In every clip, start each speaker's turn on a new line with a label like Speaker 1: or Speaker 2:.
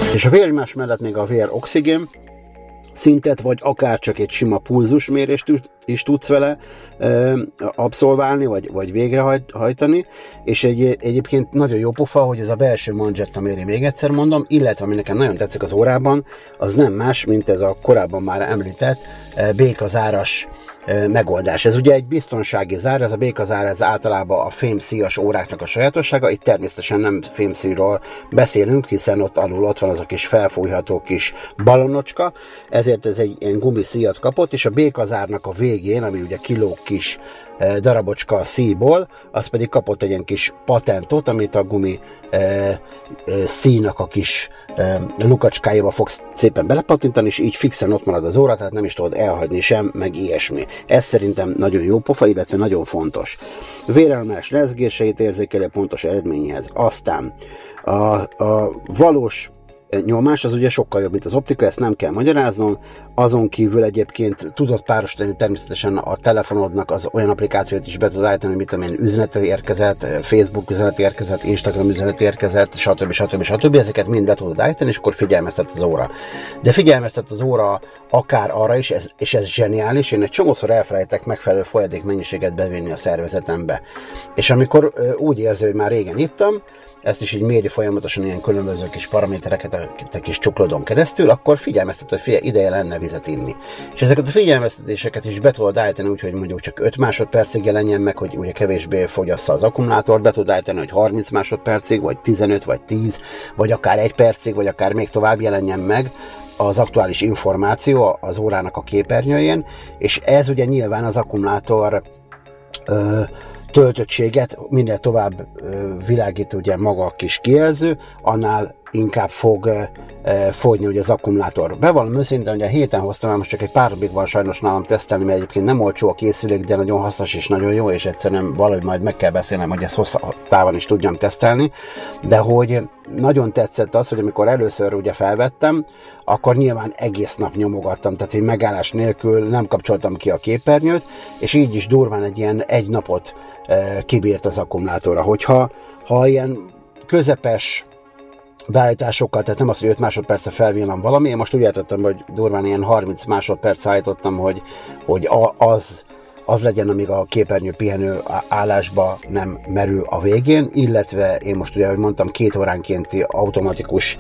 Speaker 1: És a vérnyomás mellett még a vér oxigén szintet, vagy akár csak egy sima pulzusmérést is tudsz vele abszolválni, vagy végrehajtani, és egyébként nagyon jó pofa, hogy ez a belső manzsetta méri, még egyszer mondom, illetve ami nekem nagyon tetszik az órában, az nem más, mint ez a korábban már említett békazáras megoldás. Ez ugye egy biztonsági zár, ez a békazár, ez általában a fémszíjas óráknak a sajátossága, itt természetesen nem fémszíjról beszélünk, hiszen ott van az a kis felfújható kis balonocska, ezért ez egy ilyen gumiszíjat kapott, és a békazárnak a végén, ami ugye kilóg kis darabocska a szíjból, az pedig kapott egy ilyen kis patentot, amit a gumi szíjnak a kis lukacskájába fogsz szépen belepatintani, és így fixen ott marad az óra, tehát nem is tudod elhagyni sem, meg ilyesmi. Ez szerintem nagyon jó pofa, illetve nagyon fontos. Vérelmás rezgéseit érzékelő pontos eredményhez. Aztán a valós nyomás az ugye sokkal jobb, mint az optika, ezt nem kell magyaráznom, azon kívül egyébként tudod párosítani természetesen a telefonodnak az olyan applikációt is be tudod állítani, mit tudom én, üzenet érkezett, Facebook üzenet érkezett, Instagram üzenet érkezett, stb. Ezeket mind be tudod állítani, és akkor figyelmeztet az óra. De figyelmeztet az óra akár arra is, és ez zseniális, én egy csomószor elfelejtek megfelelő folyadék mennyiséget bevinni a szervezetembe. És amikor úgy érzi, hogy már régen ittam, ezt is így méri folyamatosan ilyen különböző kis paramétereket a kis csuklódon keresztül, akkor figyelmeztet, hogy figyelj, ideje lenne vizet inni. És ezeket a figyelmeztetéseket is be tudod állítani úgy, hogy mondjuk csak 5 másodpercig jelenjen meg, hogy ugye kevésbé fogyassza az akkumulátort, be tudod állítani, hogy 30 másodpercig, vagy 15, vagy 10, vagy akár 1 percig, vagy akár még tovább jelenjen meg az aktuális információ az órának a képernyőjén, és ez ugye nyilván az akkumulátor töltöttséget minél tovább világít ugye maga a kis kijelző, annál inkább fog fogyni ugye az akkumulátor. Bevallom őszintén, hogy a héten hoztam, most csak egy pár napig van sajnos nálam tesztelni, mert egyébként nem olcsó a készülék, de nagyon hasznos és nagyon jó, és egyszerűen valahogy majd meg kell beszélnem, hogy ezt hosszú távon is tudjam tesztelni, de hogy nagyon tetszett az, hogy amikor először ugye felvettem, akkor nyilván egész nap nyomogattam, tehát én megállás nélkül nem kapcsoltam ki a képernyőt, és így is durván egy ilyen 1 napot kibírt az akkumulátorra. Hogyha ilyen közepes beállításokkal, tehát nem az, hogy 5 másodperce felvillan valami, én most úgy állítottam, hogy durván ilyen 30 másodperc állítottam, hogy az legyen, amíg a képernyő pihenő állásba nem merül a végén, illetve én most ugye, ahogy mondtam, 2 óránkénti automatikus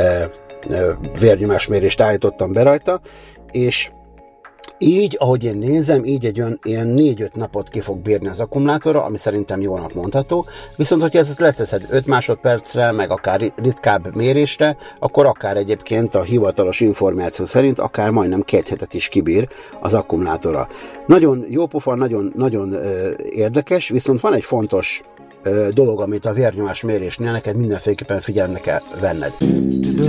Speaker 1: vérnyomásmérést állítottam be rajta, és így, ahogy én nézem, így egy ilyen 4-5 napot ki fog bírni az akkumulátorra, ami szerintem jónak mondható, viszont hogyha ezt leteszed 5 másodpercre, meg akár ritkább mérésre, akkor akár egyébként a hivatalos információ szerint akár majdnem 2 hetet is kibír az akkumulátorra. Nagyon jó pofa, nagyon érdekes, viszont van egy fontos dolog, amit a vérnyomás mérésnél neked mindenféleképpen figyelembe kell venned.